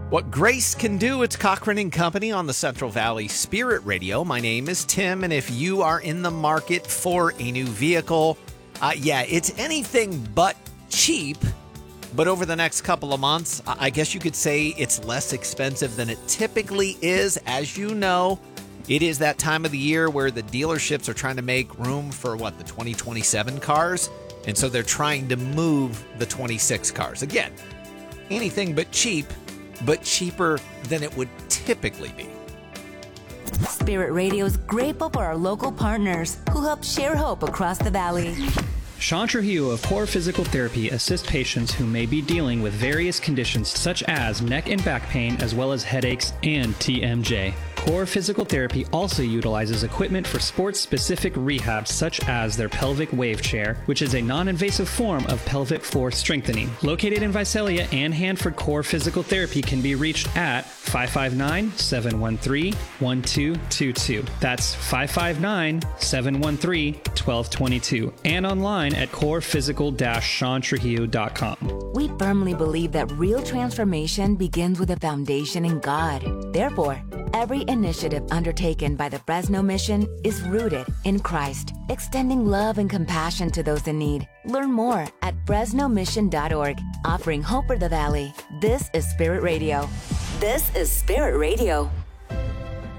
What grace can do, it's Cochran and Company on the Central Valley Spirit Radio. My name is Tim, and if you are in the market for a new vehicle, it's anything but cheap. But over the next couple of months, I guess you could say it's less expensive than it typically is. As you know, it is that time of the year where the dealerships are trying to make room for, the 2027 cars? And so they're trying to move the 26 cars. Again, anything but cheap, but cheaper than it would typically be. Spirit Radio is grateful for our local partners who help share hope across the valley. Sean Trujillo of Core Physical Therapy assists patients who may be dealing with various conditions such as neck and back pain, as well as headaches and TMJ. Core Physical Therapy also utilizes equipment for sports-specific rehab, such as their pelvic wave chair, which is a non-invasive form of pelvic floor strengthening. Located in Visalia and Hanford, Core Physical Therapy can be reached at 559-713-1222. That's 559-713-1222. And online at corephysical-seantrujillo.com. We firmly believe that real transformation begins with a foundation in God. Therefore, every initiative undertaken by the Fresno Mission is rooted in Christ, extending love and compassion to those in need. Learn more at fresnomission.org, offering hope for the valley. This is Spirit Radio. This is Spirit Radio.